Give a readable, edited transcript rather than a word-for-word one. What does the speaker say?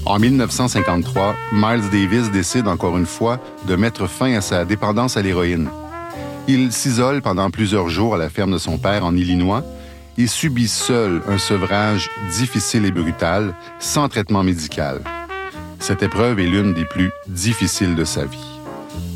En 1953, Miles Davis décide encore une fois de mettre fin à sa dépendance à l'héroïne. Il s'isole pendant plusieurs jours à la ferme de son père en Illinois et subit seul un sevrage difficile et brutal, sans traitement médical. Cette épreuve est l'une des plus difficiles de sa vie.